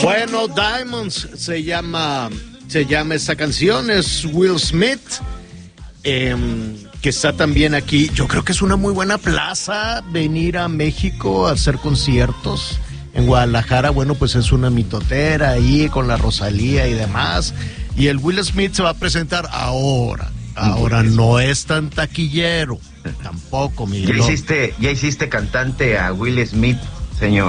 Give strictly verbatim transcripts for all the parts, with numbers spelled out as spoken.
Bueno, Diamonds se llama, se llama esta canción, es Will Smith, eh, que está también aquí. Yo creo que es una muy buena plaza venir a México a hacer conciertos. En Guadalajara, bueno, pues es una mitotera ahí con la Rosalía y demás. Y el Will Smith se va a presentar ahora. Ahora no es tan taquillero, tampoco, Miguel. Ya hiciste, ya hiciste cantante a Will Smith, señor.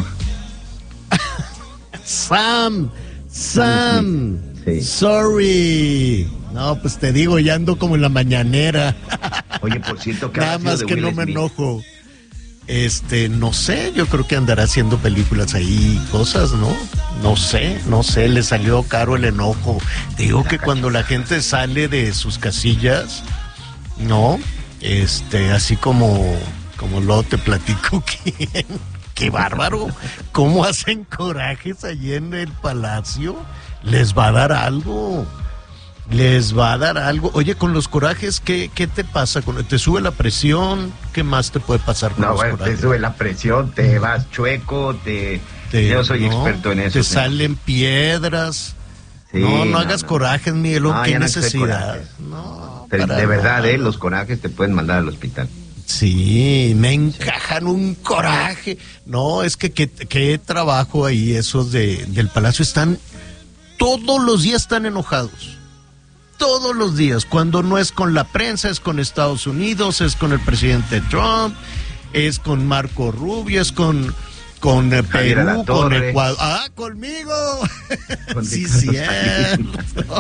Sam, Sam, sí. Sorry. No, pues te digo, ya ando como en la mañanera. Oye, por cierto, que nada más que Will no Smith? Me enojo. Este, no sé, yo creo que andará haciendo películas ahí, cosas, ¿no? No sé, no sé, le salió caro el enojo. Te digo que cuando la gente sale de sus casillas, ¿no? Este, así como, como luego te platico que, qué bárbaro, cómo hacen corajes allí en el palacio, les va a dar algo. Les va a dar algo. Oye, con los corajes, ¿qué, qué te pasa? ¿Te sube la presión? ¿Qué más te puede pasar con no, los bueno, corajes? Te sube la presión, te vas chueco, te... te yo soy no, experto en eso. Te señor. Salen piedras. Sí, no, no, no hagas no. corajes, Miguelón, no, qué necesidad. No, Pero de verdad, eh, los corajes te pueden mandar al hospital. Sí, me encajan un coraje. No, es que qué, qué trabajo ahí esos de, del Palacio. Están, todos los días están enojados. Todos los días, cuando no es con la prensa, es con Estados Unidos, es con el presidente Trump, es con Marco Rubio, es con, con Perú, con Ecuador. ¡Ah, conmigo! Con sí, cierto.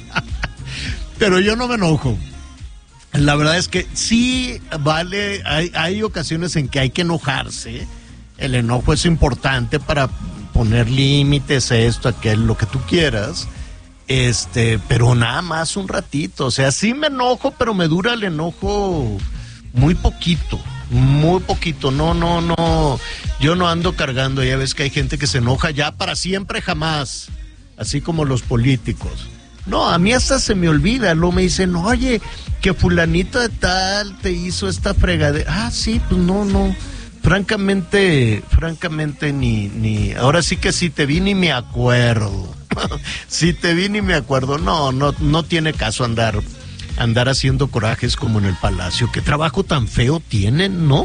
Pero yo no me enojo. La verdad es que sí, vale, hay, hay ocasiones en que hay que enojarse. El enojo es importante para poner límites a esto, aquello, lo que tú quieras. Este, pero nada más un ratito, o sea, sí me enojo, pero me dura el enojo muy poquito, muy poquito, no, no, no, yo no ando cargando, ya ves que hay gente que se enoja ya para siempre jamás, así como los políticos. No, a mí hasta se me olvida, luego me dicen, oye, que fulanito de tal te hizo esta fregadera, ah, sí, pues no, no, francamente, francamente ni, ni, ahora sí que si te vi ni me acuerdo. Si te vi ni me acuerdo, no, no, no tiene caso andar, andar haciendo corajes como en el Palacio. Qué trabajo tan feo tienen, ¿no?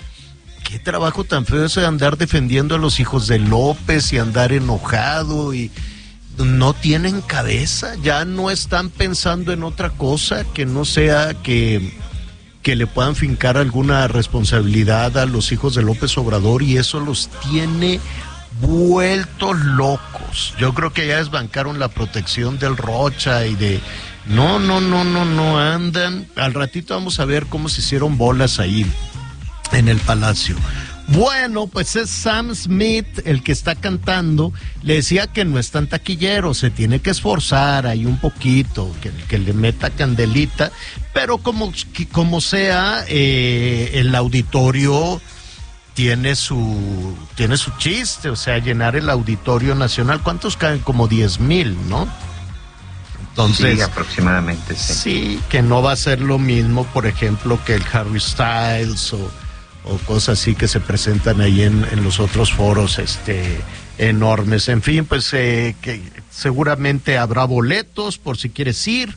Qué trabajo tan feo eso de andar defendiendo a los hijos de López y andar enojado y no tienen cabeza, ya no están pensando en otra cosa que no sea que, que le puedan fincar alguna responsabilidad a los hijos de López Obrador y eso los tiene vueltos locos. Yo creo que ya desbancaron la protección del Rocha y de no, no, no, no, no andan. Al ratito vamos a ver cómo se hicieron bolas ahí en el Palacio. Bueno, pues es Sam Smith el que está cantando. Le decía que no es tan taquillero, se tiene que esforzar ahí un poquito, que, que le meta candelita, pero como, como sea, eh, el auditorio tiene su tiene su chiste, o sea, llenar el Auditorio Nacional. ¿Cuántos caen? Como diez mil, ¿no? Entonces, sí, aproximadamente, sí. Sí, que no va a ser lo mismo, por ejemplo, que el Harry Styles o, o cosas así que se presentan ahí en, en los otros foros este enormes. En fin, pues eh, que seguramente habrá boletos por si quieres ir.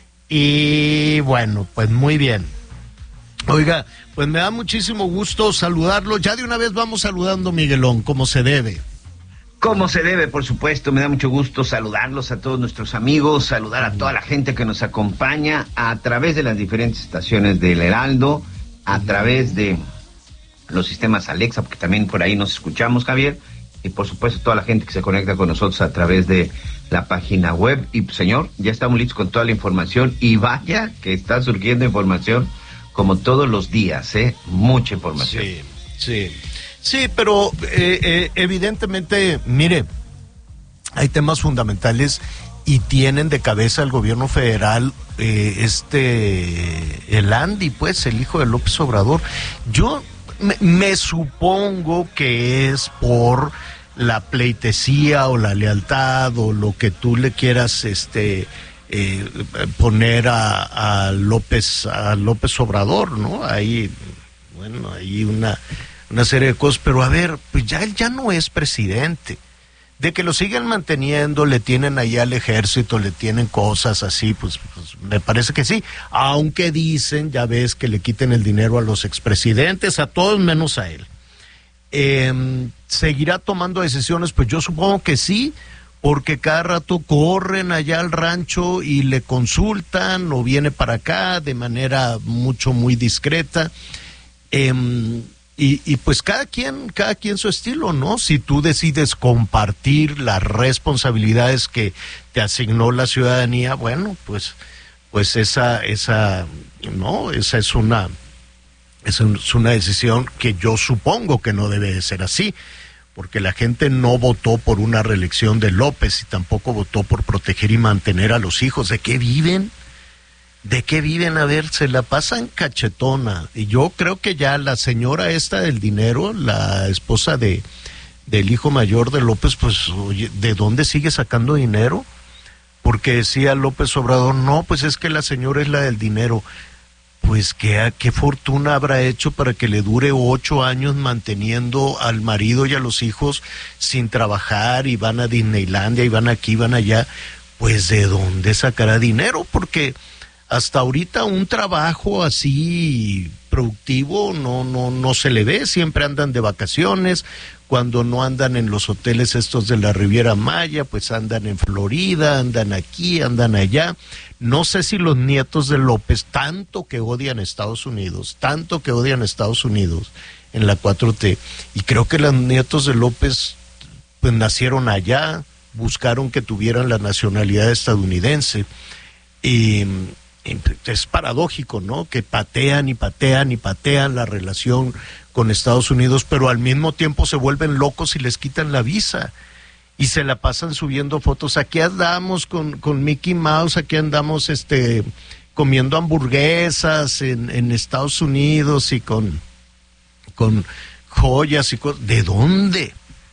Y bueno, pues muy bien. Oiga, pues me da muchísimo gusto saludarlo. Ya de una vez vamos saludando, Miguelón, como se debe. Como se debe, por supuesto. Me da mucho gusto saludarlos a todos nuestros amigos, saludar a toda la gente que nos acompaña a través de las diferentes estaciones del Heraldo, a través de los sistemas Alexa, porque también por ahí nos escuchamos, Javier, y por supuesto toda la gente que se conecta con nosotros a través de la página web. Y señor, ya estamos listos con toda la información, y vaya que está surgiendo información como todos los días, ¿eh? Mucha información. Sí, sí. Sí, pero eh, eh, evidentemente, mire, hay temas fundamentales y tienen de cabeza el gobierno federal, eh, este, el Andy, pues, el hijo de López Obrador. Yo me, me supongo que es por la pleitesía o la lealtad o lo que tú le quieras, este, eh, poner a, a López, a López Obrador, ¿no? Ahí, bueno, hay una, una serie de cosas, pero a ver, pues ya él ya no es presidente. de que lo siguen manteniendo, le tienen ahí al ejército, le tienen cosas así, pues, pues me parece que sí, aunque dicen, ya ves, que le quiten el dinero a los expresidentes, a todos menos a él. Eh, ¿Seguirá tomando decisiones? Pues yo supongo que sí, porque cada rato corren allá al rancho y le consultan, o viene para acá de manera mucho, muy discreta. Eh, Y, y pues cada quien, cada quien su estilo, ¿no? Si tú decides compartir las responsabilidades que te asignó la ciudadanía, bueno, pues, pues esa, esa, no, esa es una, esa es una decisión que yo supongo que no debe de ser así, porque la gente no votó por una reelección de López y tampoco votó por proteger y mantener a los hijos. ¿De qué viven? ¿De qué viven? A ver, se la pasan cachetona. Y yo creo que ya la señora esta del dinero, la esposa de del hijo mayor de López, pues, oye, ¿de dónde sigue sacando dinero? Porque decía López Obrador, no, pues es que la señora es la del dinero. Pues, ¿qué, qué fortuna habrá hecho para que le dure ocho años manteniendo al marido y a los hijos sin trabajar, y van a Disneylandia, y van aquí, van allá? Pues, ¿de dónde sacará dinero? Porque hasta ahorita un trabajo así productivo no, no, no se le ve, siempre andan de vacaciones, cuando no andan en los hoteles estos de la Riviera Maya, pues andan en Florida, andan aquí, andan allá. No sé si los nietos de López, tanto que odian a Estados Unidos, tanto que odian a Estados Unidos en la cuatro T, y creo que los nietos de López pues nacieron allá, buscaron que tuvieran la nacionalidad estadounidense, y es paradójico, ¿no? Que patean y patean y patean la relación con Estados Unidos, pero al mismo tiempo se vuelven locos y les quitan la visa y se la pasan subiendo fotos. Aquí andamos con, con Mickey Mouse, aquí andamos este comiendo hamburguesas en, en Estados Unidos y con, con joyas y cosas. ¿De dónde?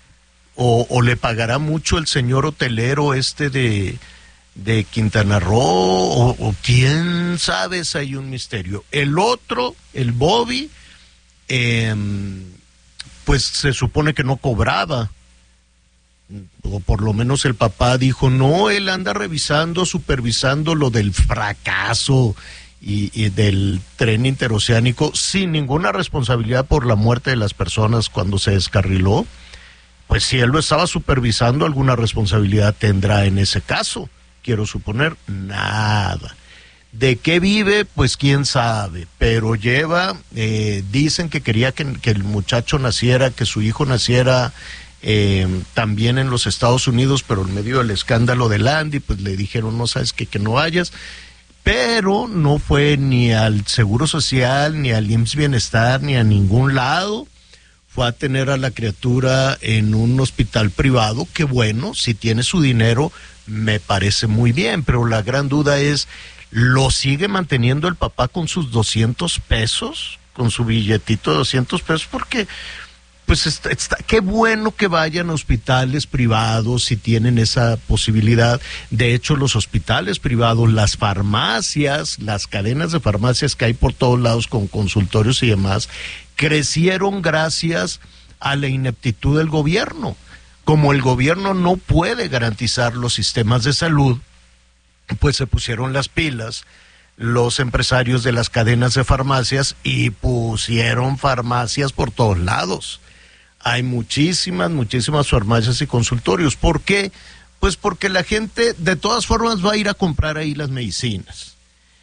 O, o le pagará mucho el señor hotelero este de de Quintana Roo, o, o quién sabe, si hay un misterio. El otro, el Bobby, eh, pues se supone que no cobraba, o por lo menos el papá dijo, no, él anda revisando, supervisando lo del fracaso y, y del tren interoceánico, sin ninguna responsabilidad por la muerte de las personas cuando se descarriló. Pues si él lo estaba supervisando, alguna responsabilidad tendrá en ese caso. Quiero suponer, nada. ¿De qué vive? Pues quién sabe, pero lleva, eh, dicen que quería que, que el muchacho naciera, que su hijo naciera eh, también en los Estados Unidos, pero en medio del escándalo de Landy, pues le dijeron, no sabes qué, que no vayas, pero no fue ni al Seguro Social, ni al I M S S Bienestar, ni a ningún lado. Fue a tener a la criatura en un hospital privado, que bueno, si tiene su dinero, me parece muy bien, pero la gran duda es, ¿lo sigue manteniendo el papá con sus doscientos pesos? Con su billetito de doscientos pesos, porque pues está, está, qué bueno que vayan a hospitales privados si tienen esa posibilidad. De hecho, los hospitales privados, las farmacias, las cadenas de farmacias que hay por todos lados con consultorios y demás, crecieron gracias a la ineptitud del gobierno. Como el gobierno no puede garantizar los sistemas de salud, pues se pusieron las pilas los empresarios de las cadenas de farmacias y pusieron farmacias por todos lados. Hay muchísimas, muchísimas farmacias y consultorios. ¿Por qué? Pues porque la gente de todas formas va a ir a comprar ahí las medicinas.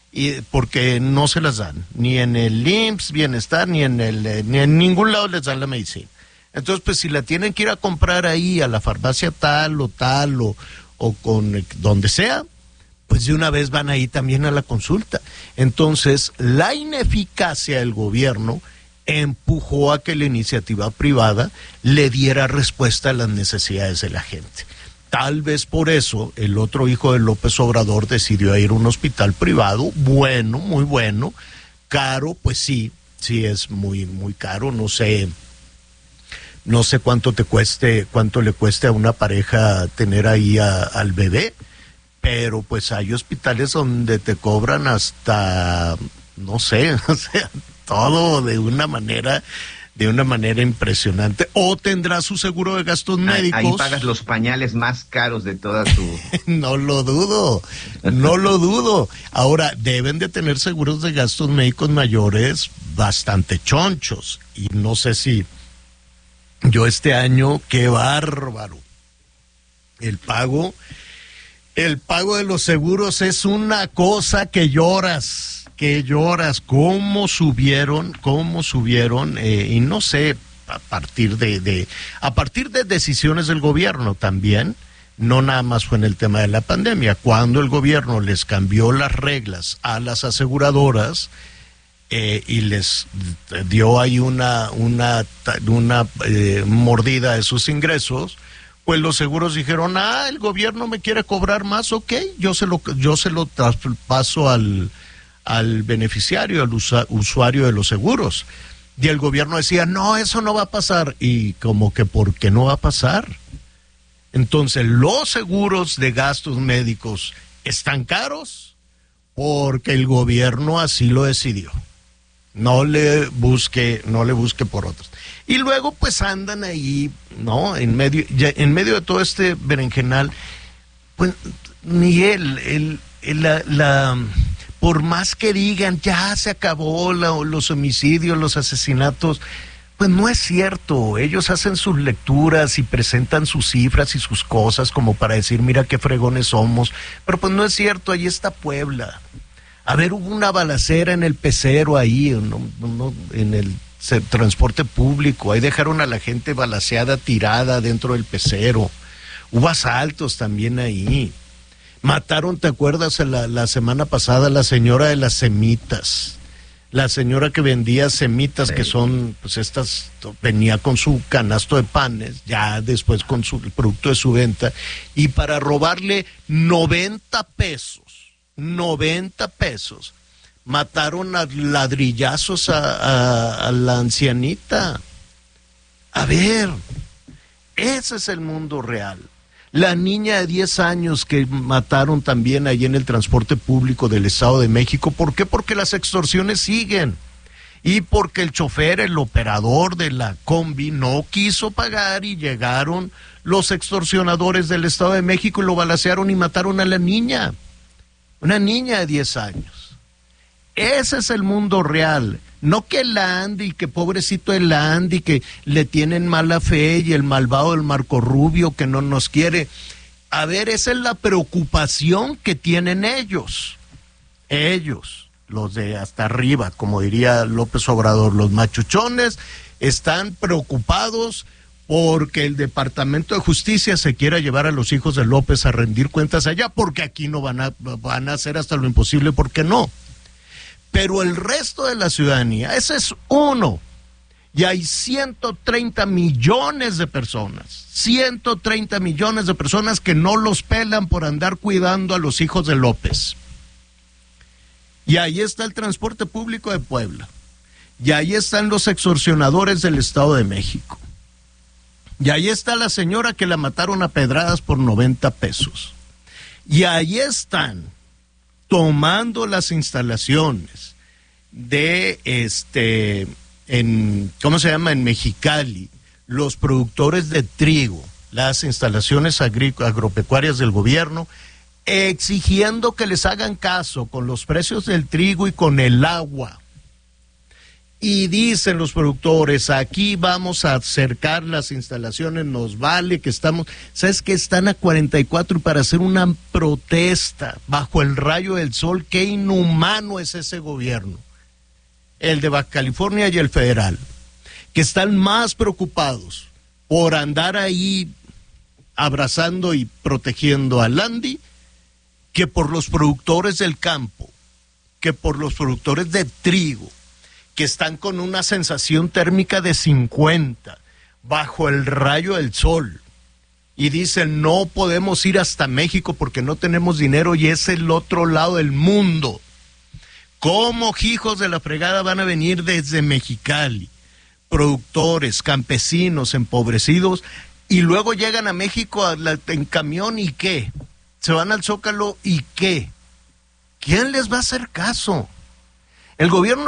Y porque no se las dan, ni en el I M S S Bienestar, ni en el, ni en ningún lado les dan la medicina. Entonces, pues si la tienen que ir a comprar ahí a la farmacia tal o tal o, o con donde sea, pues de una vez van ahí también a la consulta. Entonces, la ineficacia del gobierno empujó a que la iniciativa privada le diera respuesta a las necesidades de la gente. Tal vez por eso el otro hijo de López Obrador decidió ir a un hospital privado, bueno, muy bueno, caro, pues sí, sí es muy, muy caro, no sé... No sé cuánto te cueste, cuánto le cueste a una pareja tener ahí a, al bebé, pero pues hay hospitales donde te cobran hasta, no sé, o sea, todo de una manera de una manera impresionante. O tendrá su seguro de gastos médicos. Ahí pagas los pañales más caros de toda tu... No lo dudo, no lo dudo. Ahora, deben de tener seguros de gastos médicos mayores bastante chonchos. Y no sé si yo este año, qué bárbaro. El pago, el pago de los seguros es una cosa que lloras. Que lloras, cómo subieron, cómo subieron, eh, y no sé, a partir de, de, a partir de decisiones del gobierno también, no nada más fue en el tema de la pandemia, cuando el gobierno les cambió las reglas a las aseguradoras, eh, y les dio ahí una, una, una eh, mordida de sus ingresos, pues los seguros dijeron, ah, el gobierno me quiere cobrar más, ok, yo se lo, yo se lo traspaso al al beneficiario, al usa, usuario de los seguros. Y el gobierno decía, no, eso no va a pasar. Y como que, ¿por qué no va a pasar? Entonces, los seguros de gastos médicos están caros porque el gobierno así lo decidió. No le busque, no le busque por otros. Y luego, pues, andan ahí, ¿no? En medio, ya, en medio de todo este berenjenal, pues, Miguel, el, el, la... la por más que digan, ya se acabó la, los homicidios, los asesinatos, pues no es cierto. Ellos hacen sus lecturas y presentan sus cifras y sus cosas como para decir, mira qué fregones somos. Pero pues no es cierto, ahí está Puebla. A ver, hubo una balacera en el pecero ahí, no, no, en el transporte público. Ahí dejaron a la gente balaceada, tirada dentro del pecero. Hubo asaltos también ahí. Mataron, ¿te acuerdas? La, la semana pasada la señora de las semitas, la señora que vendía semitas, sí, que son, pues estas, venía con su canasto de panes, ya después con su el producto de su venta, y para robarle noventa pesos, noventa pesos, mataron a ladrillazos a, a, a la ancianita. A ver, ese es el mundo real. La niña de diez años que mataron también ahí en el transporte público del Estado de México. ¿Por qué? Porque las extorsiones siguen. Y porque el chofer, el operador de la combi, no quiso pagar y llegaron los extorsionadores del Estado de México y lo balacearon y mataron a la niña. Una niña de diez años. Ese es el mundo real. No que el Andy, que pobrecito el Andy, que le tienen mala fe, y el malvado del Marco Rubio que no nos quiere. A ver, esa es la preocupación que tienen ellos. Ellos, los de hasta arriba, como diría López Obrador, los machuchones, están preocupados porque el Departamento de Justicia se quiera llevar a los hijos de López a rendir cuentas allá, porque aquí no van a, van a hacer hasta lo imposible, porque no. Pero el resto de la ciudadanía, ese es uno, y hay ciento treinta millones de personas, ciento treinta millones de personas que no los pelan por andar cuidando a los hijos de López. Y ahí está el transporte público de Puebla, y ahí están los extorsionadores del Estado de México, y ahí está la señora que la mataron a pedradas por noventa pesos, y ahí están tomando las instalaciones de este, en, ¿cómo se llama? En Mexicali, los productores de trigo, las instalaciones agri- agropecuarias del gobierno, exigiendo que les hagan caso con los precios del trigo y con el agua. Y dicen los productores, aquí vamos a acercar las instalaciones, nos vale que estamos, ¿sabes qué? Están a cuarenta y cuatro y para hacer una protesta bajo el rayo del sol. Qué inhumano es ese gobierno, el de Baja California y el federal, que están más preocupados por andar ahí abrazando y protegiendo a Landy que por los productores del campo, que por los productores de trigo, que están con una sensación térmica de cincuenta, bajo el rayo del sol, y dicen, no podemos ir hasta México porque no tenemos dinero y es el otro lado del mundo. ¿Cómo hijos de la fregada van a venir desde Mexicali? Productores, campesinos, empobrecidos, y luego llegan a México a la, en camión, ¿y qué? Se van al Zócalo, ¿y qué? ¿Quién les va a hacer caso? El gobierno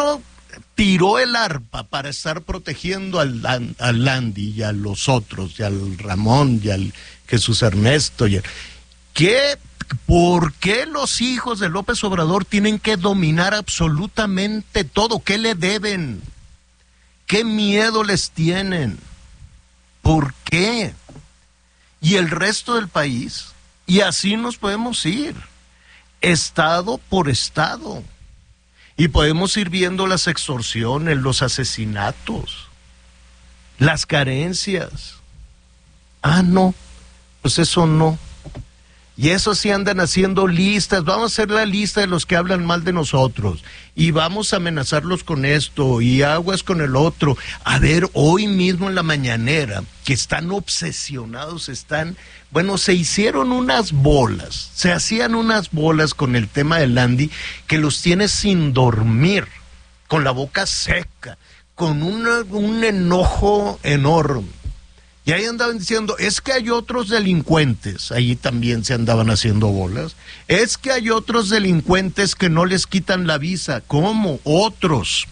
tiró el arpa para estar protegiendo al, al Landy y a los otros, y al Ramón y al Jesús Ernesto. Y el, ¿qué, ¿Por qué los hijos de López Obrador tienen que dominar absolutamente todo? ¿Qué le deben? ¿Qué miedo les tienen? ¿Por qué? Y el resto del país, y así nos podemos ir, estado por estado. Y podemos ir viendo las extorsiones, los asesinatos, las carencias. Ah, no, pues eso no. Y eso sí andan haciendo listas, vamos a hacer la lista de los que hablan mal de nosotros, y vamos a amenazarlos con esto, y aguas con el otro. A ver, hoy mismo en la mañanera, que están obsesionados, están, bueno, se hicieron unas bolas, se hacían unas bolas con el tema del Landy, que los tiene sin dormir, con la boca seca, con una, un enojo enorme. Y ahí andaban diciendo, es que hay otros delincuentes, ahí también se andaban haciendo bolas, es que hay otros delincuentes que no les quitan la visa. ¿Cómo? Otros.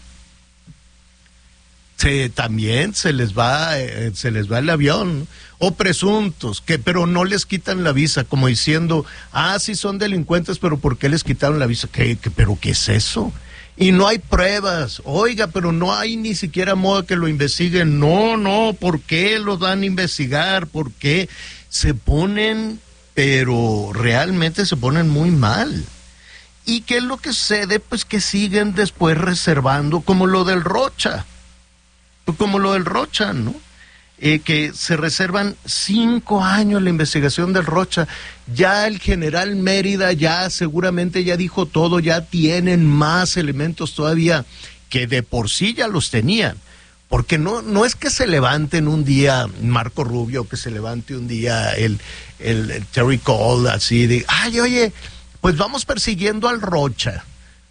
Se, también se les va, eh, se les va el avión, ¿no? O presuntos, que pero no les quitan la visa, como diciendo, ah, sí son delincuentes, pero ¿por qué les quitaron la visa? ¿Qué, qué, pero qué es eso? Y no hay pruebas, oiga, pero no hay ni siquiera modo que lo investiguen. No, no, ¿por qué lo van a investigar? ¿Por qué? Se ponen, pero realmente se ponen muy mal. ¿Y qué es lo que sucede? Pues que siguen después reservando, como lo del Rocha, como lo del Rocha, ¿no? Eh, que se reservan cinco años la investigación del Rocha. Ya el general Mérida ya seguramente ya dijo todo, ya tienen más elementos todavía que de por sí ya los tenían. Porque no, no es que se levanten un día Marco Rubio, que se levante un día el, el, el Terry Cole así de, ay, oye, pues vamos persiguiendo al Rocha.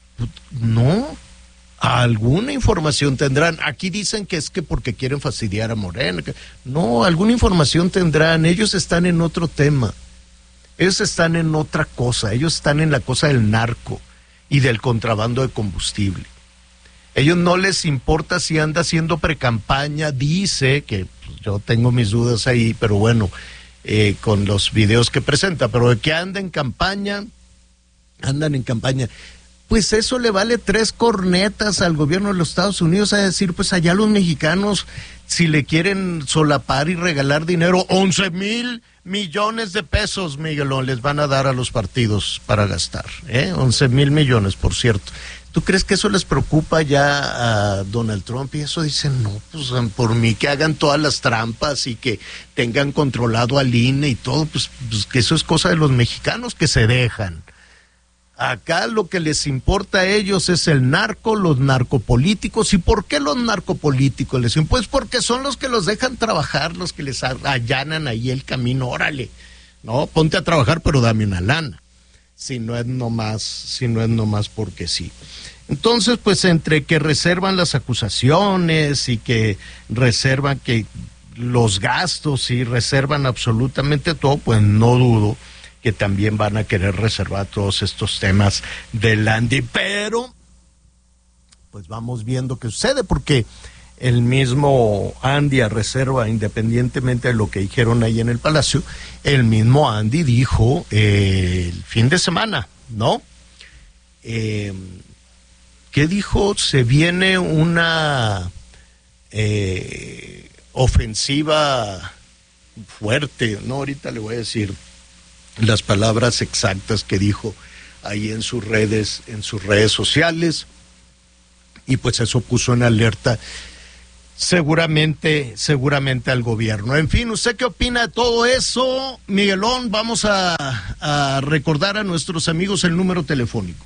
No. Alguna información tendrán. Aquí dicen que es que porque quieren fastidiar a Morena. Que... No, alguna información tendrán. Ellos están en otro tema. Ellos están en otra cosa. Ellos están en la cosa del narco y del contrabando de combustible. Ellos no les importa si anda haciendo precampaña. Dice que pues, yo tengo mis dudas ahí, pero bueno, eh, con los videos que presenta, pero de que anda en campaña, andan en campaña. Pues eso le vale tres cornetas al gobierno de los Estados Unidos a decir, pues allá los mexicanos, si le quieren solapar y regalar dinero, once mil millones de pesos, Miguelón, les van a dar a los partidos para gastar, ¿eh? once mil millones, por cierto. ¿Tú crees que eso les preocupa ya a Donald Trump? Y eso dicen, no, pues por mí que hagan todas las trampas y que tengan controlado al I N E y todo, pues, pues que eso es cosa de los mexicanos que se dejan. Acá lo que les importa a ellos es el narco, los narcopolíticos. ¿Y por qué los narcopolíticos les importa? Pues porque son los que los dejan trabajar, los que les allanan ahí el camino. Órale, no, ponte a trabajar, pero dame una lana. Si no es nomás, si no es nomás porque sí. Entonces, pues entre que reservan las acusaciones y que reservan que los gastos y reservan absolutamente todo, pues no dudo que también van a querer reservar todos estos temas del Landy, pero pues vamos viendo qué sucede, porque el mismo Andy a reserva, independientemente de lo que dijeron ahí en el Palacio, el mismo Andy dijo eh, el fin de semana, ¿no? Eh, ¿Qué dijo? Se viene una eh, ofensiva fuerte, no, ahorita le voy a decir las palabras exactas que dijo ahí en sus redes, en sus redes sociales, y pues eso puso en alerta seguramente, seguramente al gobierno. En fin, ¿usted qué opina de todo eso, Miguelón? Vamos a, a recordar a nuestros amigos el número telefónico.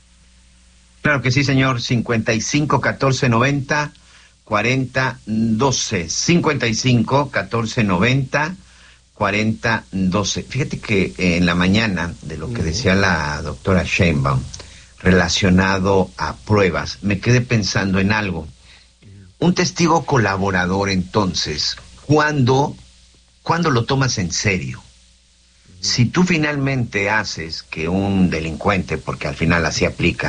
Claro que sí, señor, cincuenta y cinco, catorce, noventa, cuarenta, doce, cincuenta y cinco, catorce, noventa, cuarenta, doce. Fíjate que eh, en la mañana, de lo que decía la doctora Sheinbaum, relacionado a pruebas, me quedé pensando en algo. Un testigo colaborador, entonces, ¿cuándo, ¿cuándo lo tomas en serio? Si tú finalmente haces que un delincuente, porque al final así aplica,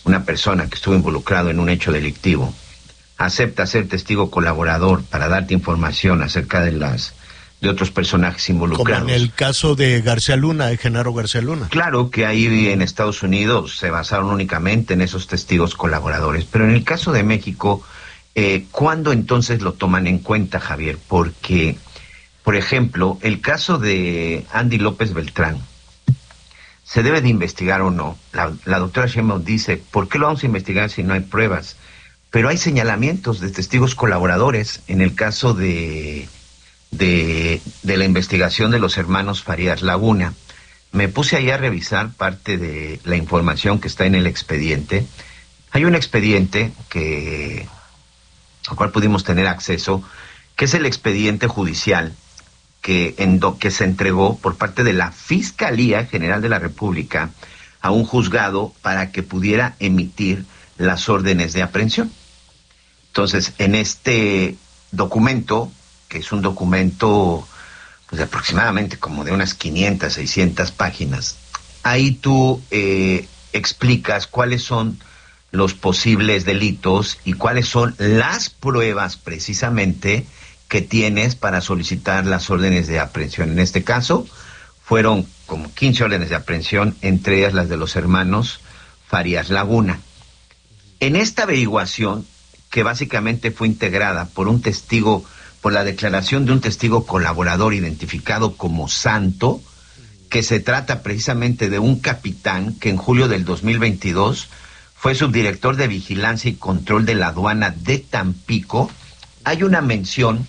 una persona que estuvo involucrado en un hecho delictivo, acepta ser testigo colaborador para darte información acerca de las de otros personajes involucrados. Como en el caso de García Luna, de Genaro García Luna. Claro que ahí en Estados Unidos se basaron únicamente en esos testigos colaboradores, pero en el caso de México, eh, ¿cuándo entonces lo toman en cuenta, Javier? Porque, por ejemplo, el caso de Andy López Beltrán, ¿se debe de investigar o no? La, la doctora Sheinbaum dice, ¿por qué lo vamos a investigar si no hay pruebas? Pero hay señalamientos de testigos colaboradores en el caso de... De, de la investigación de los hermanos Farías Laguna. Me puse ahí a revisar parte de la información que está en el expediente. Hay un expediente que al cual pudimos tener acceso, que es el expediente judicial que, en do, que se entregó por parte de la Fiscalía General de la República a un juzgado para que pudiera emitir las órdenes de aprehensión. Entonces, en este documento, que es un documento pues, de aproximadamente como de unas quinientas, seiscientas páginas, ahí tú eh, explicas cuáles son los posibles delitos y cuáles son las pruebas precisamente que tienes para solicitar las órdenes de aprehensión. En este caso, fueron como quince órdenes de aprehensión, entre ellas las de los hermanos Farías Laguna. En esta averiguación, que básicamente fue integrada por un testigo, por la declaración de un testigo colaborador identificado como Santo, que se trata precisamente de un capitán que en julio del dos mil veintidós fue subdirector de Vigilancia y Control de la Aduana de Tampico. Hay una mención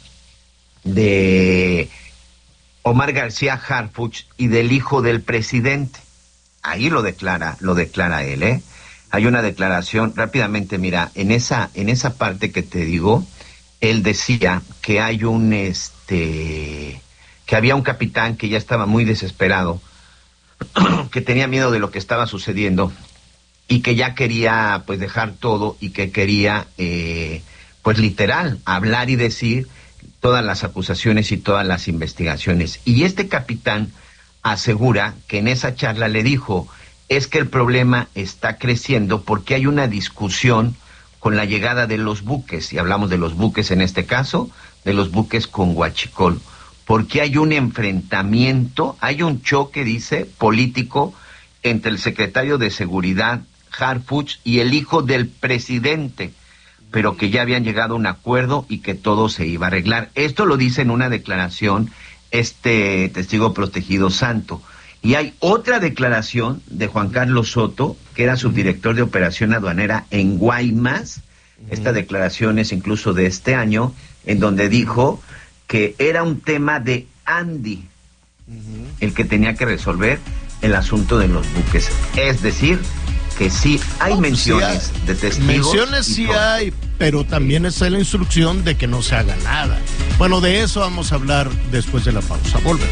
de Omar García Harfuch y del hijo del presidente. Ahí lo declara, lo declara él, ¿eh? Hay una declaración, rápidamente, mira, en esa, en esa parte que te digo, él decía que hay un, este, que había un capitán que ya estaba muy desesperado, que tenía miedo de lo que estaba sucediendo y que ya quería, pues, dejar todo y que quería, eh, pues, literal, hablar y decir todas las acusaciones y todas las investigaciones. Y este capitán asegura que en esa charla le dijo, es que el problema está creciendo porque hay una discusión con la llegada de los buques, y hablamos de los buques en este caso, de los buques con huachicol, porque hay un enfrentamiento, hay un choque, dice, político entre el secretario de Seguridad, Harfuch, y el hijo del presidente, pero que ya habían llegado a un acuerdo y que todo se iba a arreglar. Esto lo dice en una declaración este testigo protegido Santo. Y hay otra declaración de Juan Carlos Soto, que era subdirector de operación aduanera en Guaymas. Uh-huh. Esta declaración es incluso de este año, en donde dijo que era un tema de Andy, uh-huh, el que tenía que resolver el asunto de los buques. Es decir, que sí hay oh, menciones sí hay. de testigos. Menciones sí todo. hay, pero también está la instrucción de que no se haga nada. Bueno, de eso vamos a hablar después de la pausa. Volvemos.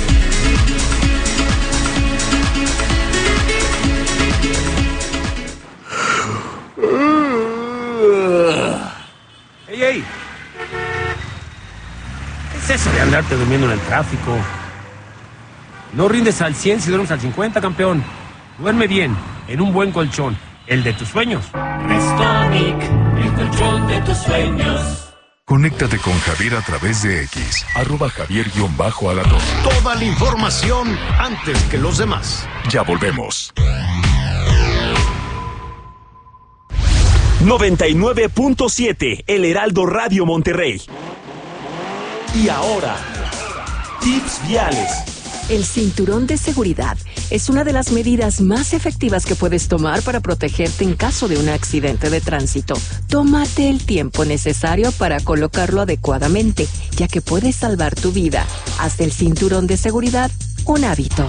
¡Ey, ey! ¿Qué es eso de andarte durmiendo en el tráfico? No rindes al cien si duermes al cincuenta, campeón. Duerme bien, en un buen colchón, el de tus sueños. Restonic, el colchón de tus sueños. Conéctate con Javier a través de X, arroba Javier-Alatón. Toda la información antes que los demás. Ya volvemos. noventa y nueve punto siete, El Heraldo Radio Monterrey. Y ahora, tips viales. El cinturón de seguridad es una de las medidas más efectivas que puedes tomar para protegerte en caso de un accidente de tránsito. Tómate el tiempo necesario para colocarlo adecuadamente, ya que puede salvar tu vida. Haz del cinturón de seguridad un hábito.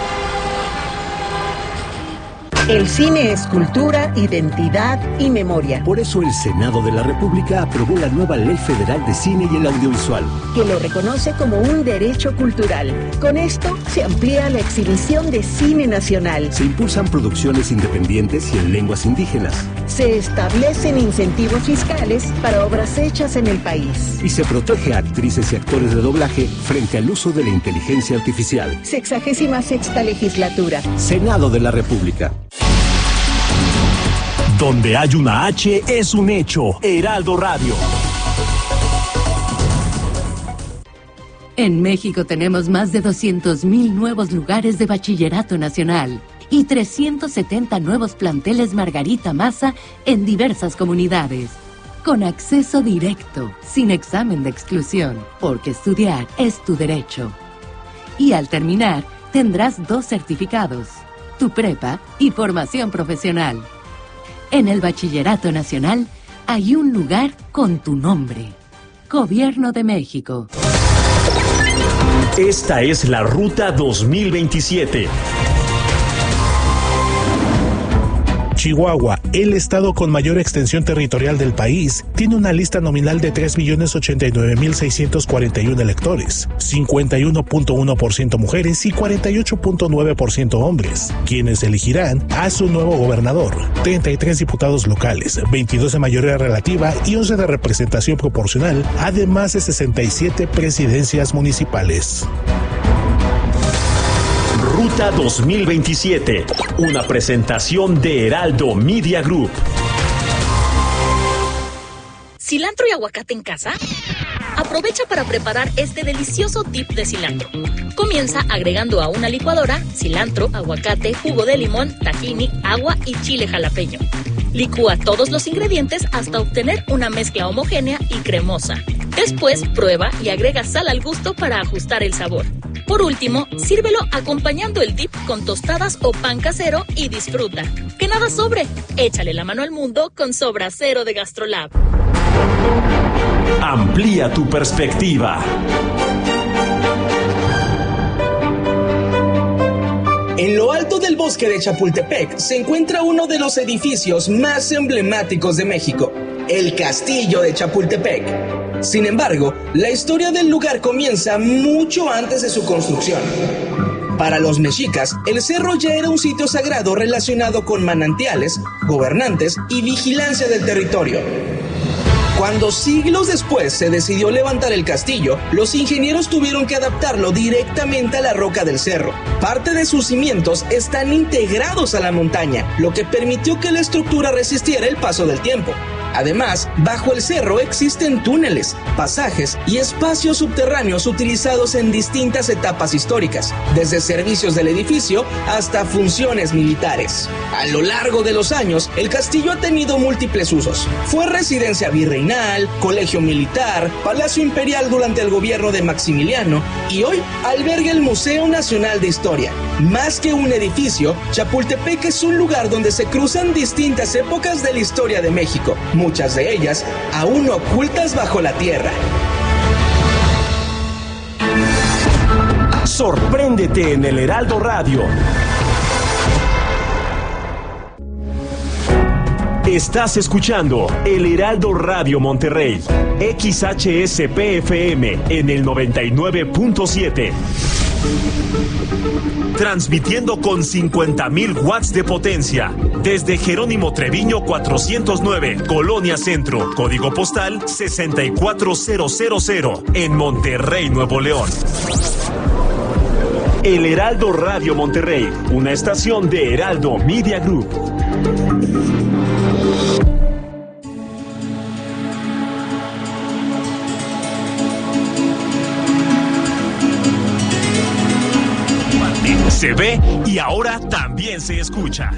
El cine es cultura, identidad y memoria. Por eso el Senado de la República aprobó la nueva Ley Federal de Cine y el Audiovisual, que lo reconoce como un derecho cultural. Con esto se amplía la exhibición de cine nacional. Se impulsan producciones independientes y en lenguas indígenas. Se establecen incentivos fiscales para obras hechas en el país. Y se protege a actrices y actores de doblaje frente al uso de la inteligencia artificial. Sexagésima sexta legislatura. Senado de la República. Donde hay una H es un hecho. Heraldo Radio. En México tenemos más de doscientos mil nuevos lugares de bachillerato nacional y trescientos setenta nuevos planteles Margarita Maza en diversas comunidades. Con acceso directo, sin examen de exclusión, porque estudiar es tu derecho. Y al terminar, tendrás dos certificados, tu prepa y formación profesional. En el Bachillerato Nacional hay un lugar con tu nombre. Gobierno de México. Esta es la Ruta dos mil veintisiete. Chihuahua, el estado con mayor extensión territorial del país, tiene una lista nominal de tres millones ochenta y nueve mil seiscientos cuarenta y uno electores, cincuenta y uno punto uno por ciento mujeres y cuarenta y ocho punto nueve por ciento hombres, quienes elegirán a su nuevo gobernador, treinta y tres diputados locales, veintidós de mayoría relativa y once de representación proporcional, además de sesenta y siete presidencias municipales. Ruta dos mil veintisiete, una presentación de Heraldo Media Group. ¿Cilantro y aguacate en casa? Aprovecha para preparar este delicioso dip de cilantro. Comienza agregando a una licuadora cilantro, aguacate, jugo de limón, tahini, agua y chile jalapeño. Licúa todos los ingredientes hasta obtener una mezcla homogénea y cremosa. Después prueba y agrega sal al gusto para ajustar el sabor. Por último, sírvelo acompañando el dip con tostadas o pan casero y disfruta. ¡Que nada sobre! Échale la mano al mundo con Sobra Cero de GastroLab. Amplía tu perspectiva. En lo alto del bosque de Chapultepec se encuentra uno de los edificios más emblemáticos de México, el Castillo de Chapultepec. Sin embargo, la historia del lugar comienza mucho antes de su construcción. Para los mexicas, el cerro ya era un sitio sagrado relacionado con manantiales, gobernantes y vigilancia del territorio. Cuando siglos después se decidió levantar el castillo, los ingenieros tuvieron que adaptarlo directamente a la roca del cerro. Parte de sus cimientos están integrados a la montaña, lo que permitió que la estructura resistiera el paso del tiempo. Además, bajo el cerro existen túneles, pasajes y espacios subterráneos utilizados en distintas etapas históricas, desde servicios del edificio hasta funciones militares. A lo largo de los años, el castillo ha tenido múltiples usos. Fue residencia virreinal, colegio militar, palacio imperial durante el gobierno de Maximiliano y hoy alberga el Museo Nacional de Historia. Más que un edificio, Chapultepec es un lugar donde se cruzan distintas épocas de la historia de México, muchas de ellas aún ocultas bajo la tierra. Sorpréndete en el Heraldo Radio. Estás escuchando el Heraldo Radio Monterrey, X H S P F M en el noventa y nueve punto siete. Transmitiendo con cincuenta mil watts de potencia desde Jerónimo Treviño cuatrocientos nueve, Colonia Centro, código postal sesenta y cuatro mil en Monterrey, Nuevo León. El Heraldo Radio Monterrey, una estación de Heraldo Media Group. Se ve y ahora también se escucha.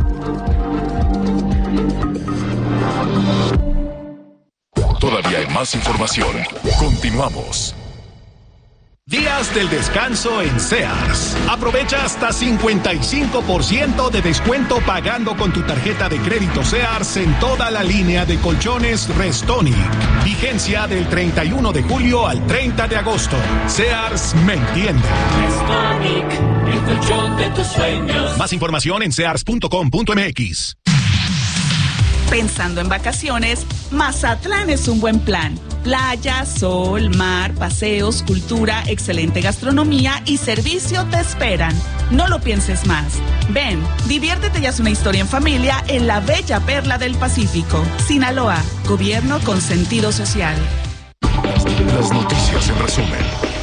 Todavía hay más información. Continuamos. Días del descanso en Sears. Aprovecha hasta cincuenta y cinco por ciento de descuento pagando con tu tarjeta de crédito Sears en toda la línea de colchones Restonic. Vigencia del treinta y uno de julio al treinta de agosto. Sears me entiende. Restonic, el colchón de tus sueños. Más información en sears punto com punto m x. Pensando en vacaciones, Mazatlán es un buen plan. Playa, sol, mar, paseos, cultura, excelente gastronomía y servicio te esperan. No lo pienses más. Ven, diviértete y haz una historia en familia en la bella perla del Pacífico. Sinaloa, gobierno con sentido social. Las noticias en resumen.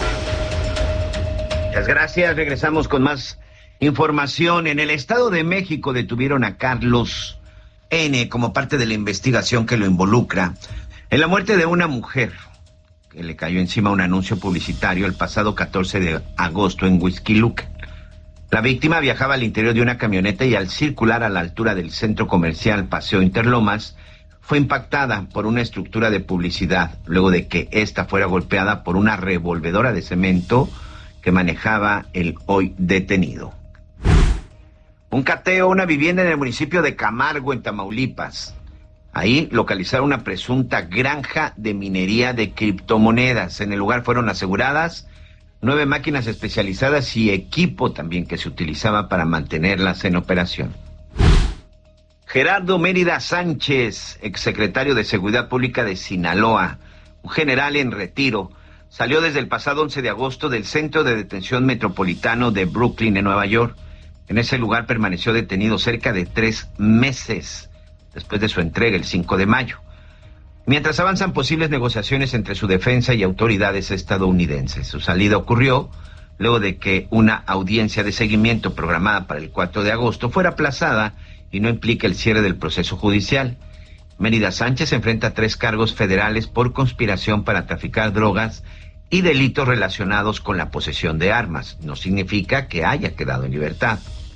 Muchas gracias. Regresamos con más información. En el Estado de México detuvieron a Carlos N como parte de la investigación que lo involucra en la muerte de una mujer que le cayó encima un anuncio publicitario el pasado catorce de agosto en Huixquilucan. La víctima viajaba al interior de una camioneta y al circular a la altura del centro comercial Paseo Interlomas, fue impactada por una estructura de publicidad, luego de que ésta fuera golpeada por una revolvedora de cemento que manejaba el hoy detenido. Un cateo a una vivienda en el municipio de Camargo, en Tamaulipas. Ahí localizaron una presunta granja de minería de criptomonedas. En el lugar fueron aseguradas nueve máquinas especializadas y equipo también que se utilizaba para mantenerlas en operación. Gerardo Mérida Sánchez, exsecretario de Seguridad Pública de Sinaloa, un general en retiro, salió desde el pasado once de agosto del Centro de Detención Metropolitano de Brooklyn, en Nueva York. En ese lugar permaneció detenido cerca de tres meses después de su entrega el cinco de mayo. Mientras avanzan posibles negociaciones entre su defensa y autoridades estadounidenses. Su salida ocurrió luego de que una audiencia de seguimiento programada para el cuatro de agosto fuera aplazada y no implica el cierre del proceso judicial. Mérida Sánchez enfrenta tres cargos federales por conspiración para traficar drogas y delitos relacionados con la posesión de armas. No significa que haya quedado en libertad.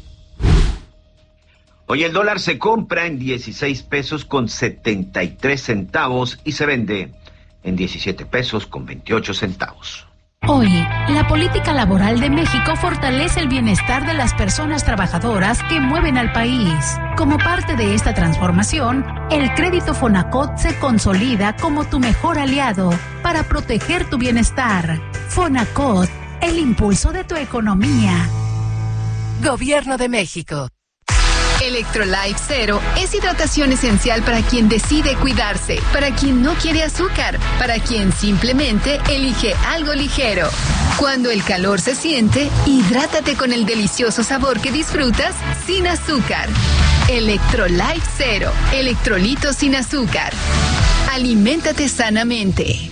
Hoy el dólar se compra en dieciséis pesos con setenta y tres centavos y se vende en diecisiete pesos con veintiocho centavos. Hoy, la política laboral de México fortalece el bienestar de las personas trabajadoras que mueven al país. Como parte de esta transformación, el crédito Fonacot se consolida como tu mejor aliado para proteger tu bienestar. Fonacot, el impulso de tu economía. Gobierno de México. Electrolyte Zero es hidratación esencial para quien decide cuidarse, para quien no quiere azúcar, para quien simplemente elige algo ligero. Cuando el calor se siente, hidrátate con el delicioso sabor que disfrutas sin azúcar. Electrolyte Zero, electrolitos sin azúcar. Aliméntate sanamente.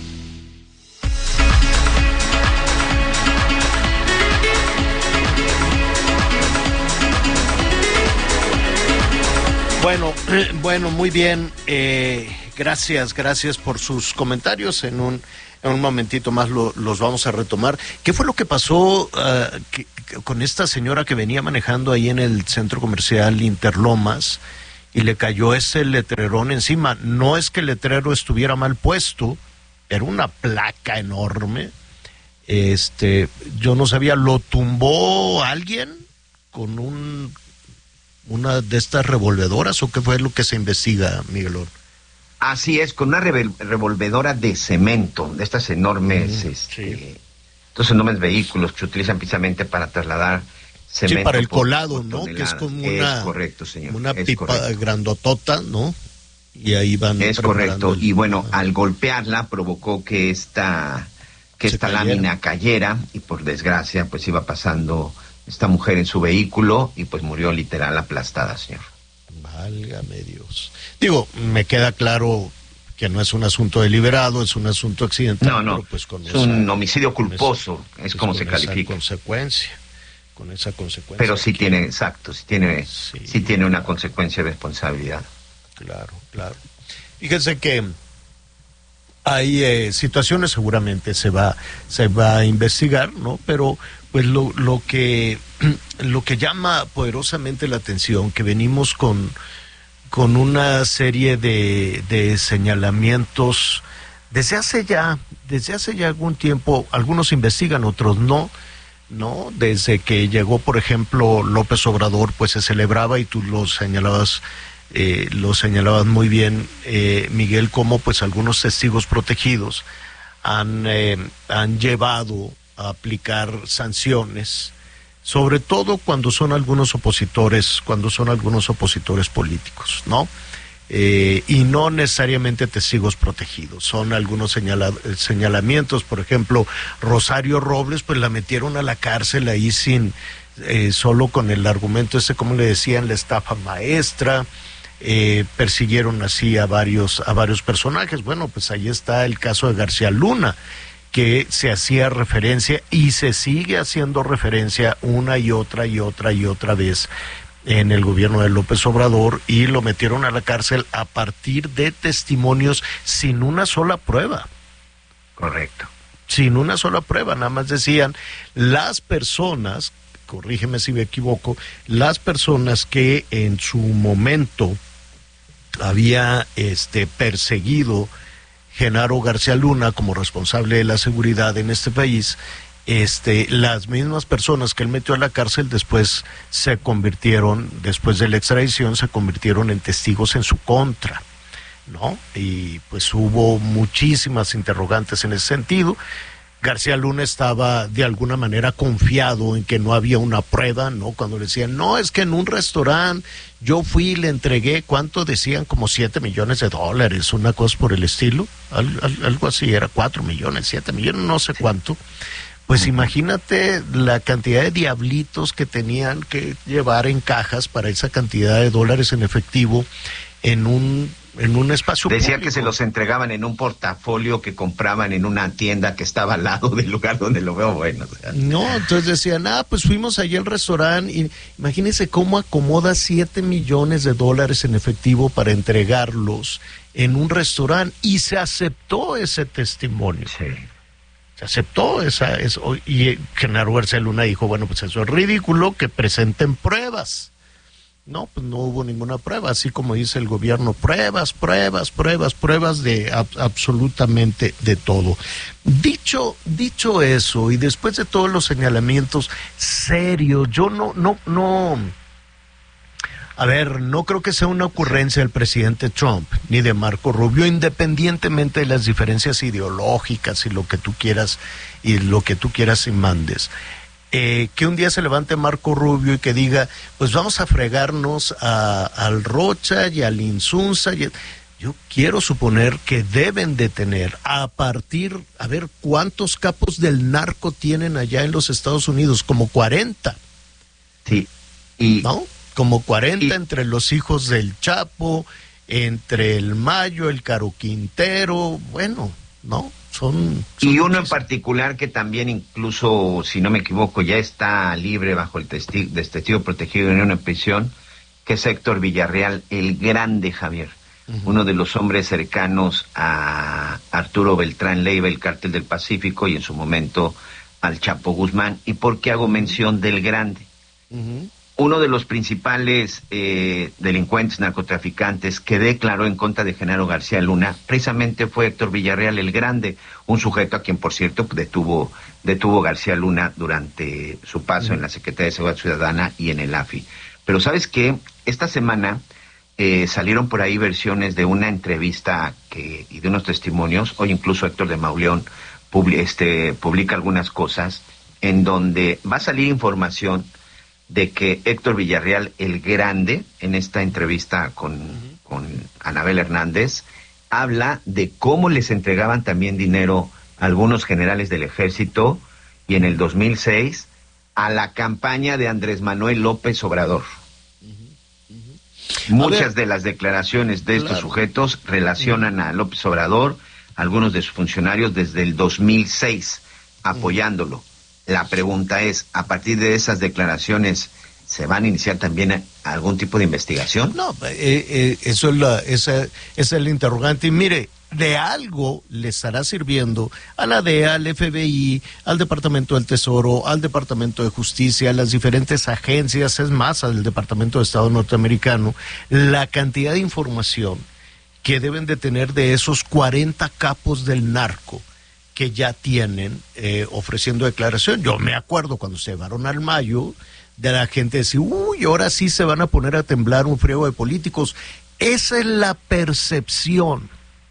Bueno, bueno, muy bien. Eh, gracias, gracias por sus comentarios. En un, en un momentito más lo, los vamos a retomar. ¿Qué fue lo que pasó uh, que, que, con esta señora que venía manejando ahí en el centro comercial Interlomas y le cayó ese letrerón encima? No es que el letrero estuviera mal puesto, era una placa enorme. Este, yo no sabía, ¿lo tumbó alguien con un una de estas revolvedoras o qué fue lo que se investiga, Miguelón? Así es, con una revel- revolvedora de cemento, de estas enormes, mm, este, sí. estos enormes vehículos que se utilizan precisamente para trasladar cemento. Sí, para el por, colado, por ¿no? Que es como una, es correcto, señor. Una es pipa correcto. grandotota, ¿no? Y ahí van. Es correcto, el... y bueno, al golpearla provocó que esta, que esta cayera. lámina cayera, y por desgracia, pues iba pasando esta mujer en su vehículo y pues murió literal aplastada, señor. Válgame Dios. Digo, me queda claro que no es un asunto deliberado, es un asunto accidental. No, no, pero pues con es esa, un homicidio culposo, esa, es pues como se califica. Con esa consecuencia, con esa consecuencia. Pero sí que... tiene, exacto, sí tiene, sí. sí tiene una consecuencia de responsabilidad. Claro, claro. Fíjense que hay eh, situaciones, seguramente se va, se va a investigar, ¿no? Pero pues lo, lo que lo que llama poderosamente la atención, que venimos con, con una serie de, de señalamientos desde hace ya, desde hace ya algún tiempo, algunos investigan, otros no, ¿no? Desde que llegó, por ejemplo, López Obrador, pues se celebraba, y tú lo señalabas, eh, lo señalabas muy bien, eh, Miguel, cómo pues algunos testigos protegidos han, eh, han llevado a aplicar sanciones, sobre todo cuando son algunos opositores, cuando son algunos opositores políticos, ¿no? Eh, y no necesariamente testigos protegidos, son algunos señala, señalamientos. Por ejemplo, Rosario Robles, pues la metieron a la cárcel ahí sin, eh, solo con el argumento ese, como le decían, la estafa maestra. Eh, persiguieron así a varios, a varios personajes. Bueno, pues ahí está el caso de García Luna, que se hacía referencia y se sigue haciendo referencia una y otra y otra y otra vez en el gobierno de López Obrador y lo metieron a la cárcel a partir de testimonios sin una sola prueba. Correcto. Sin una sola prueba, nada más decían las personas, corrígeme si me equivoco, las personas que en su momento había este perseguido Genaro García Luna como responsable de la seguridad en este país, este las mismas personas que él metió a la cárcel después se convirtieron, después de la extradición, se convirtieron en testigos en su contra, ¿no? Y pues hubo muchísimas interrogantes en ese sentido. García Luna estaba de alguna manera confiado en que no había una prueba, ¿no? Cuando le decían, no, es que en un restaurante yo fui y le entregué, ¿cuánto decían? Como siete millones de dólares, una cosa por el estilo, al, al, algo así, era cuatro millones, siete millones, no sé cuánto. Pues imagínate la cantidad de diablitos que tenían que llevar en cajas para esa cantidad de dólares en efectivo en un en un espacio Decía público. Que se los entregaban en un portafolio que compraban en una tienda que estaba al lado del lugar donde lo veo, bueno. O sea. No, entonces decían, ah, pues fuimos allí al restaurante y imagínense cómo acomoda siete millones de dólares en efectivo para entregarlos en un restaurante y se aceptó ese testimonio. Sí. Se aceptó esa, eso, y Genaro García Luna dijo, bueno, pues eso es ridículo, que presenten pruebas. No, pues no hubo ninguna prueba, así como dice el gobierno, pruebas, pruebas, pruebas, pruebas de ab- absolutamente de todo. Dicho, dicho eso, y después de todos los señalamientos serios, yo no, no, no, a ver, no creo que sea una ocurrencia del presidente Trump, ni de Marco Rubio, independientemente de las diferencias ideológicas y lo que tú quieras, y lo que tú quieras y mandes. Eh, que un día se levante Marco Rubio y que diga, pues vamos a fregarnos a, al Rocha y al Insunza. Y, yo quiero suponer que deben de tener, a partir, a ver, ¿cuántos capos del narco tienen allá en los Estados Unidos? Como cuarenta. Sí. Y, ¿no? Como cuarenta y, entre los hijos del Chapo, entre el Mayo, el Caro Quintero, bueno, ¿no? Son, son y uno en particular que también incluso, si no me equivoco, ya está libre bajo el testigo, de testigo protegido en una prisión, que es Héctor Villarreal, el grande Javier, uh-huh. uno de los hombres cercanos a Arturo Beltrán Leiva, el Cártel del Pacífico, y en su momento al Chapo Guzmán. ¿Y por qué hago mención del grande? Uh-huh. Uno de los principales eh, delincuentes narcotraficantes que declaró en contra de Genaro García Luna precisamente fue Héctor Villarreal el Grande, un sujeto a quien, por cierto, detuvo detuvo García Luna durante su paso mm. en la Secretaría de Seguridad Ciudadana y en el A F I. Pero ¿sabes qué? Esta semana eh, salieron por ahí versiones de una entrevista que y de unos testimonios, hoy incluso Héctor de Mauleón publi, este, publica algunas cosas, en donde va a salir información de que Héctor Villarreal el Grande, en esta entrevista con, uh-huh. con Anabel Hernández, habla de cómo les entregaban también dinero a algunos generales del ejército y en el dos mil seis a la campaña de Andrés Manuel López Obrador. Uh-huh. Uh-huh. Muchas de las declaraciones de estos claro. sujetos relacionan uh-huh. a López Obrador, algunos de sus funcionarios desde el dos mil seis, apoyándolo. Uh-huh. La pregunta es, ¿a partir de esas declaraciones se van a iniciar también algún tipo de investigación? No, eh, eh, eso es la, esa, esa es el interrogante. Y mire, de algo le estará sirviendo a la D E A, al F B I, al Departamento del Tesoro, al Departamento de Justicia, a las diferentes agencias, es más, al Departamento de Estado norteamericano, la cantidad de información que deben de tener de esos cuarenta capos del narco que ya tienen eh, ofreciendo declaración. Yo me acuerdo cuando se llevaron al Mayo, de la gente decir, uy, ahora sí se van a poner a temblar un friego de políticos. Esa es la percepción,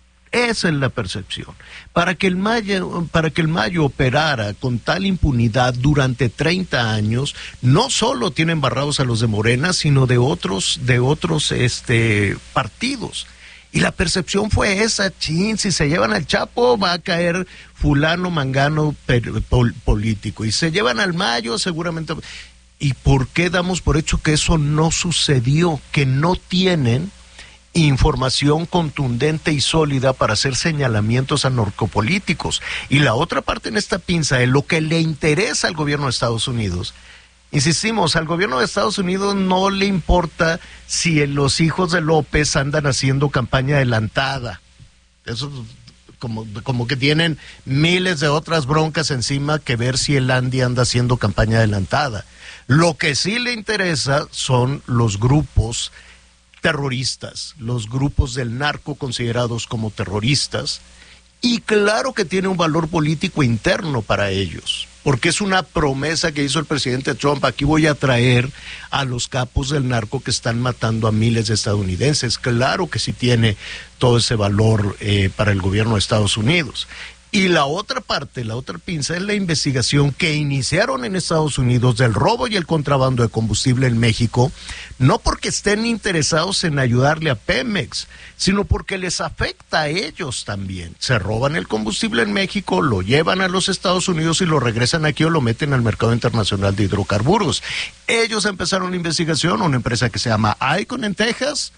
esa es la percepción. Para que el Mayo, para que el Mayo operara con tal impunidad durante treinta años, no solo tienen barrados a los de Morena, sino de otros, de otros este, partidos. Y la percepción fue esa, chin, si se llevan al Chapo va a caer fulano, mangano, per, pol, político. Y se llevan al Mayo seguramente. ¿Y por qué damos por hecho que eso no sucedió? Que no tienen información contundente y sólida para hacer señalamientos a narcopolíticos. Y la otra parte en esta pinza es lo que le interesa al gobierno de Estados Unidos Insistimos, al gobierno de Estados Unidos no le importa si los hijos de López andan haciendo campaña adelantada. Eso como, como que tienen miles de otras broncas encima que ver si el Andy anda haciendo campaña adelantada. Lo que sí le interesa son los grupos terroristas, los grupos del narco considerados como terroristas, y claro que tiene un valor político interno para ellos, porque es una promesa que hizo el presidente Trump: aquí voy a traer a los capos del narco que están matando a miles de estadounidenses. Claro que sí tiene todo ese valor eh, para el gobierno de Estados Unidos. Y la otra parte, la otra pinza, es la investigación que iniciaron en Estados Unidos del robo y el contrabando de combustible en México, no porque estén interesados en ayudarle a Pemex, sino porque les afecta a ellos también. Se roban el combustible en México, lo llevan a los Estados Unidos y lo regresan aquí o lo meten al mercado internacional de hidrocarburos. Ellos empezaron una investigación, una empresa que se llama Icon en Texas,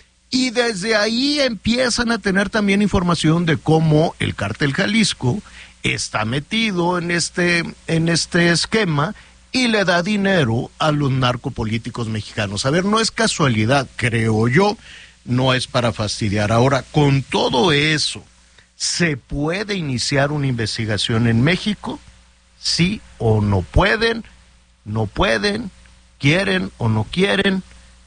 y desde ahí empiezan a tener también información de cómo el Cártel Jalisco está metido en este, en este esquema y le da dinero a los narcopolíticos mexicanos. A ver, no es casualidad, creo yo, no es para fastidiar. Ahora, con todo eso, ¿se puede iniciar una investigación en México? ¿Sí o no pueden? ¿No pueden? ¿Quieren o no quieren?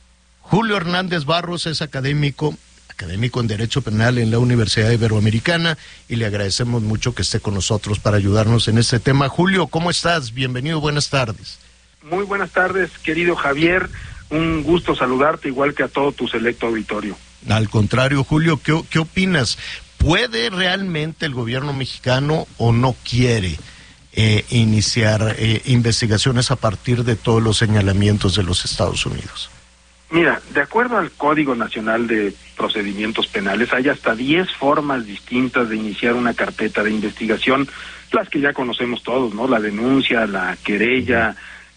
Julio Hernández Barros es académico, académico en Derecho Penal en la Universidad Iberoamericana, y le agradecemos mucho que esté con nosotros para ayudarnos en este tema. Julio, ¿cómo estás? Bienvenido, buenas tardes. Muy buenas tardes, querido Javier. Un gusto saludarte, igual que a todo tu selecto auditorio. Al contrario, Julio, ¿qué, qué opinas? ¿Puede realmente el gobierno mexicano o no quiere eh, iniciar eh, investigaciones a partir de todos los señalamientos de los Estados Unidos? Mira, de acuerdo al Código Nacional de Procedimientos Penales, hay hasta diez formas distintas de iniciar una carpeta de investigación, las que ya conocemos todos, ¿no? La denuncia, la querella,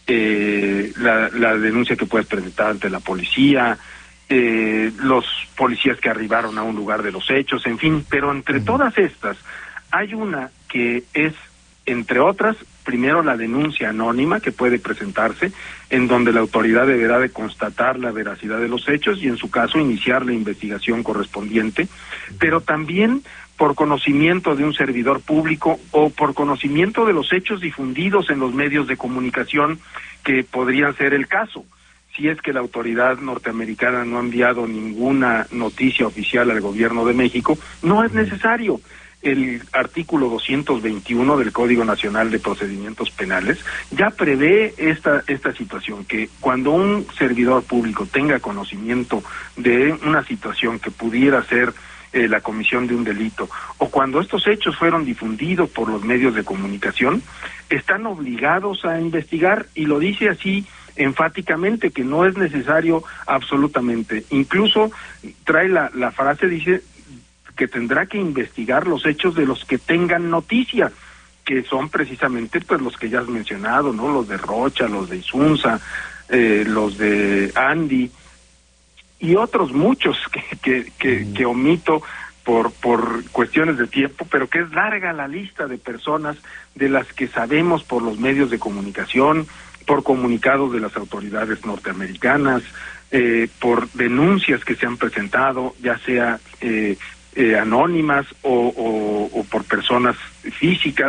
eh, la, la denuncia que puedes presentar ante la policía, eh, los policías que arribaron a un lugar de los hechos, en fin, pero entre todas estas hay una que es, entre otras, primero la denuncia anónima que puede presentarse, en donde la autoridad deberá de constatar la veracidad de los hechos y en su caso iniciar la investigación correspondiente, pero también por conocimiento de un servidor público o por conocimiento de los hechos difundidos en los medios de comunicación, que podrían ser el caso. Si es que la autoridad norteamericana no ha enviado ninguna noticia oficial al gobierno de México, no es necesario. El artículo doscientos veintiuno del Código Nacional de Procedimientos Penales ya prevé esta esta situación, que cuando un servidor público tenga conocimiento de una situación que pudiera ser eh, la comisión de un delito, o cuando estos hechos fueron difundidos por los medios de comunicación, están obligados a investigar, y lo dice así enfáticamente, que no es necesario absolutamente. Incluso trae la, la frase, dice, que tendrá que investigar los hechos de los que tengan noticia, que son precisamente pues los que ya has mencionado, ¿no? Los de Rocha, los de Isunza, eh, los de Andy y otros muchos que que, que, mm. que omito por por cuestiones de tiempo, pero que es larga la lista de personas de las que sabemos por los medios de comunicación, por comunicados de las autoridades norteamericanas, eh, por denuncias que se han presentado, ya sea eh, Eh, anónimas o, o, o por personas físicas,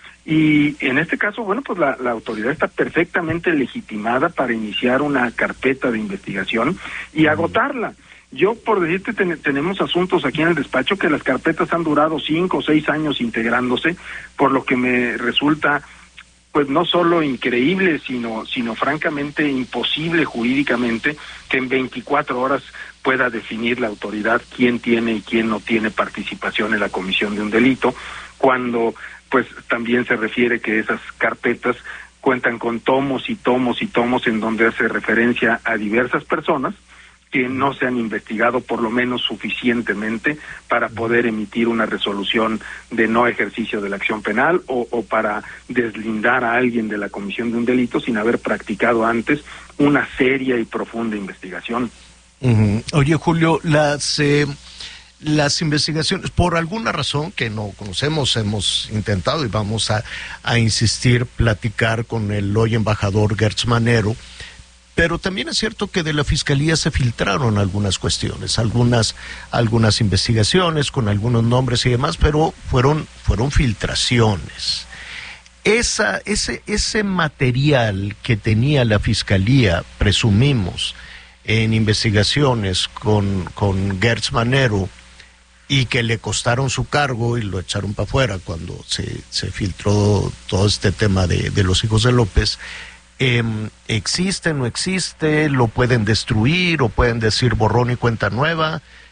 y en este caso, bueno, pues la, la autoridad está perfectamente legitimada para iniciar una carpeta de investigación y agotarla. Yo, por decirte, ten, tenemos asuntos aquí en el despacho que las carpetas han durado cinco o seis años integrándose, por lo que me resulta pues no solo increíble, sino sino francamente imposible jurídicamente que en veinticuatro horas pueda definir la autoridad quién tiene y quién no tiene participación en la comisión de un delito, cuando pues también se refiere que esas carpetas cuentan con tomos y tomos y tomos en donde hace referencia a diversas personas que no se han investigado por lo menos suficientemente para poder emitir una resolución de no ejercicio de la acción penal o, o para deslindar a alguien de la comisión de un delito sin haber practicado antes una seria y profunda investigación. Uh-huh. Oye, Julio, las eh, las investigaciones, por alguna razón que no conocemos, hemos intentado y vamos a, a insistir, platicar con el hoy embajador Gertz Manero, pero también es cierto que de la Fiscalía se filtraron algunas cuestiones, algunas, algunas investigaciones con algunos nombres y demás, pero fueron, fueron filtraciones. Esa, ese, ese material que tenía la Fiscalía, presumimos, en investigaciones con, con Gertz Manero, y que le costaron su cargo y lo echaron para afuera cuando se, se filtró todo este tema de, de los hijos de López, eh, existe, no existe, lo pueden destruir o pueden decir borrón y cuenta nueva.